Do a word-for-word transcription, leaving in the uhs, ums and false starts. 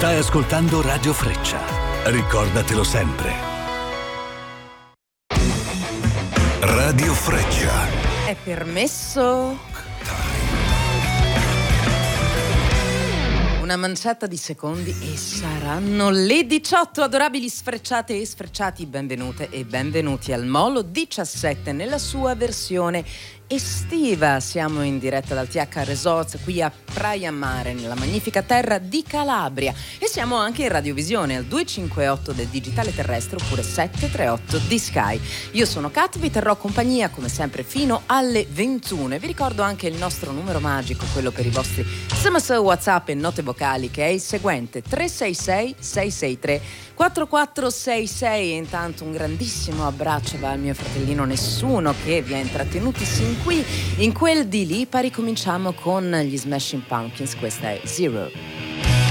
Stai ascoltando Radio Freccia. Ricordatelo sempre. Radio Freccia. È permesso? Una manciata di secondi e saranno le diciotto. Adorabili sfrecciate e sfrecciati, benvenute e benvenuti al Molo diciassette nella sua versione estiva. Siamo in diretta dal T H Resorts qui a Praia Mare, nella magnifica terra di Calabria, e siamo anche in radiovisione al due cinque otto del digitale terrestre oppure sette tre otto di Sky. Io sono Kat, vi terrò compagnia come sempre fino alle ventuno e vi ricordo anche il nostro numero magico, quello per i vostri S M S, WhatsApp e note vocali, che è il seguente: tre sei sei sei sei tre quattro quattro sei sei. E intanto un grandissimo abbraccio va al mio fratellino Nessuno, che vi ha intrattenuti sin qui in quel di lì. Poi ricominciamo con gli Smashing Pumpkins. Questa è Zero.